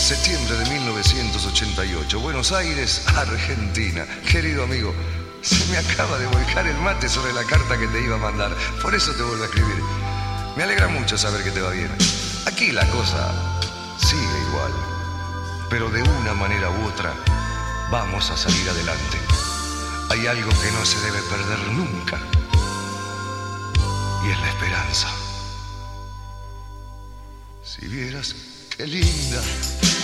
Septiembre de 1988, Buenos Aires, Argentina. Querido amigo, se me acaba de volcar el mate sobre la carta que te iba a mandar. Por eso te vuelvo a escribir. Me alegra mucho saber que te va bien. Aquí la cosa sigue igual, pero de una manera u otra vamos a salir adelante. Hay algo que no se debe perder nunca, y es la esperanza. Si vieras qué linda